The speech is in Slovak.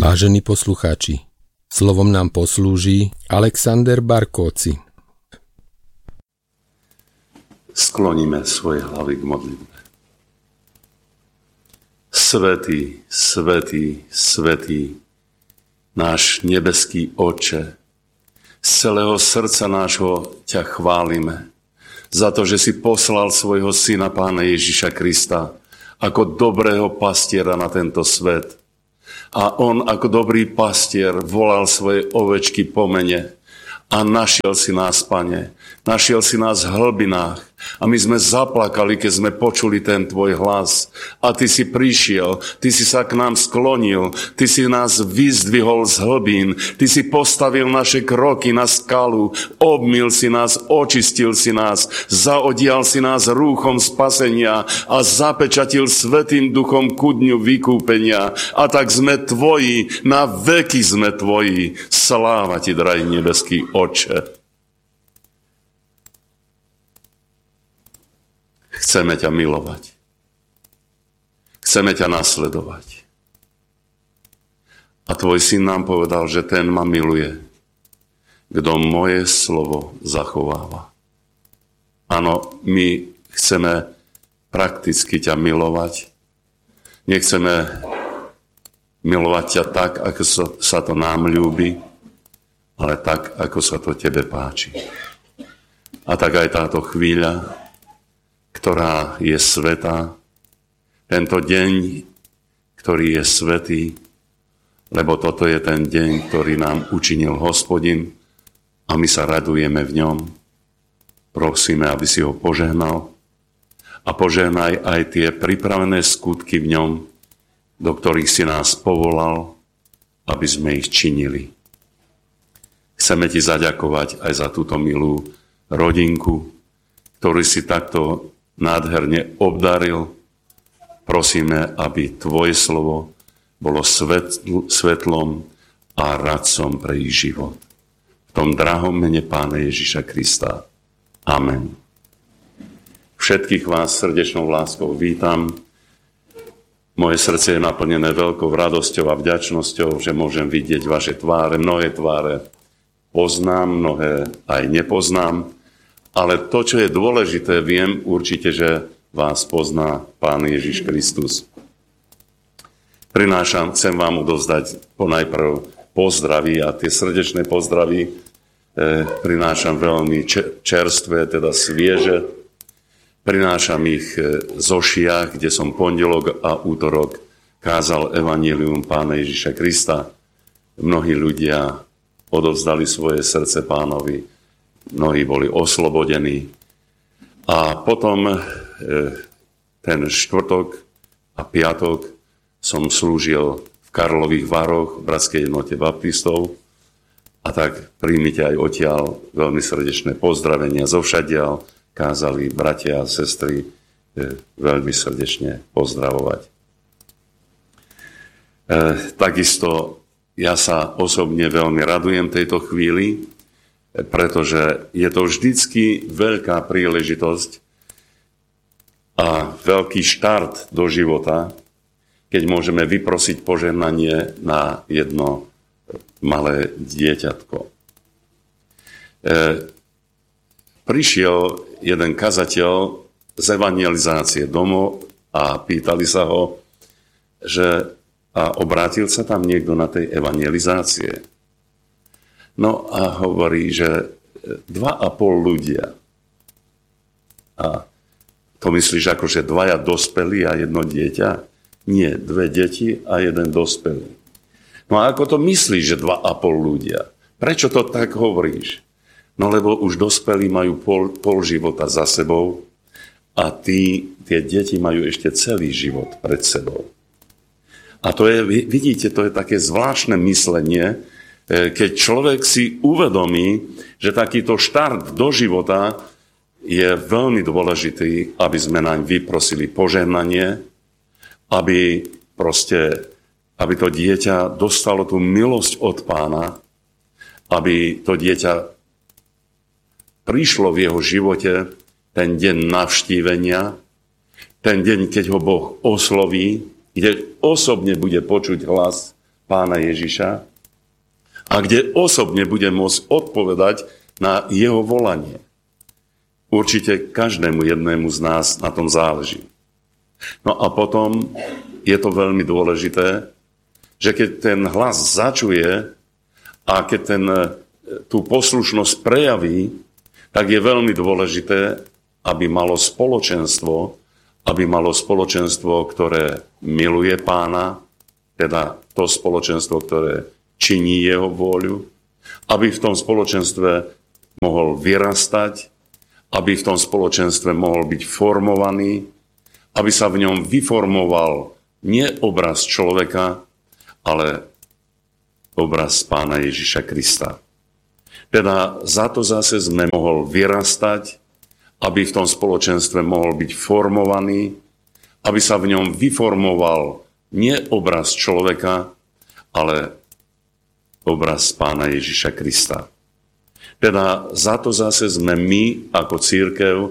Vážení poslucháči, slovom nám poslúži Alexander Barkóci. Skloníme svoje hlavy k modlitbe. Svätý, svätý, svätý, náš nebeský Otče, z celého srdca nášho ťa chválime za to, že si poslal svojho syna Pána Ježiša Krista ako dobrého pastiera na tento svet. A on ako dobrý pastier volal svoje ovečky po mene a našiel si nás, Pane. Našiel si nás v hlbinách a my sme zaplakali, keď sme počuli ten tvoj hlas. A ty si prišiel, ty si sa k nám sklonil, ty si nás vyzdvihol z hlbín, ty si postavil naše kroky na skalu, obmyl si nás, očistil si nás, zaodial si nás rúchom spasenia a zapečatil Svätým Duchom ku dňu vykúpenia. A tak sme tvoji, na veky sme tvoji. Sláva ti, drahý nebeský Otče. Chceme ťa milovať. Chceme ťa nasledovať. A tvoj syn nám povedal, že ten ma miluje, kto moje slovo zachováva. Áno, my chceme prakticky ťa milovať. Nechceme milovať ťa tak, ako sa to nám ľúbi, ale tak, ako sa to tebe páči. A tak aj táto chvíľa, ktorá je svätá, tento deň, ktorý je svätý, lebo toto je ten deň, ktorý nám učinil Hospodin a my sa radujeme v ňom. Prosíme, aby si ho požehnal a požehnaj aj tie pripravené skutky v ňom, do ktorých si nás povolal, aby sme ich činili. Chceme ti zaďakovať aj za túto milú rodinku, ktorú si takto nádherne obdaril. Prosíme, aby tvoje slovo bolo svetlom a radcom pre ich život. V tom drahom mene Pána Ježiša Krista. Amen. Všetkých vás srdečnou láskou vítam. Moje srdce je naplnené veľkou radosťou a vďačnosťou, že môžem vidieť vaše tváre, mnohé tváre poznám, mnohé aj nepoznám. Ale to, čo je dôležité, viem určite, že vás pozná Pán Ježiš Kristus. Chcem vám odovzdať ponajprv pozdravy a tie srdečné pozdravy prinášam veľmi čerstvé, teda svieže. Prinášam ich zo Šiach, kde som pondelok a útorok kázal evanjelium Pána Ježiša Krista. Mnohí ľudia odovzdali svoje srdce Pánovi. Mnohí boli oslobodení. A potom ten štvrtok a piatok som slúžil v Karlových Varoch v Bratskej jednote baptistov. A tak príjmite aj odtiaľ veľmi srdečné pozdravenia zovšadiaľ. Kázali bratia a sestry veľmi srdečne pozdravovať. Takisto ja sa osobne veľmi radujem tejto chvíli, pretože je to vždycky veľká príležitosť a veľký štart do života, keď môžeme vyprosiť požehnanie na jedno malé dieťatko. Prišiel jeden kazateľ z evangelizácie domov a pýtali sa ho, že a obrátil sa tam niekto na tej evangelizácie. No a hovorí, že 2,5 ľudia. A to myslíš ako, že 2 dospelí a 1 dieťa? Nie, 2 deti a 1 dospelý. No a ako to myslíš, že 2,5 ľudia? Prečo to tak hovoríš? No lebo už dospelí majú pol života za sebou a tie deti majú ešte celý život pred sebou. A to je, vidíte, to je také zvláštne myslenie, keď človek si uvedomí, že takýto štart do života je veľmi dôležitý, aby sme naň vyprosili požehnanie, aby to dieťa dostalo tú milosť od Pána, aby to dieťa prišlo v jeho živote ten deň navštívenia, ten deň, keď ho Boh osloví, kde osobne bude počuť hlas Pána Ježiša a kde osobne bude môcť odpovedať na jeho volanie. Určite každému jednému z nás na tom záleží. No a potom je to veľmi dôležité, že keď ten hlas začuje a keď tú poslušnosť prejaví, tak je veľmi dôležité, aby malo spoločenstvo, ktoré miluje Pána, teda to spoločenstvo, ktoré činí jeho vôľu, aby v tom spoločenstve mohol vyrastať, aby v tom spoločenstve mohol byť formovaný, aby sa v ňom vyformoval nie obraz človeka, ale obraz Pána Ježiša Krista. Teda za to zase sme mohol vyrastať, aby v tom spoločenstve mohol byť formovaný, aby sa v ňom vyformoval nie obraz človeka, ale obraz Pána Ježiša Krista. Teda za to zase sme my ako cirkev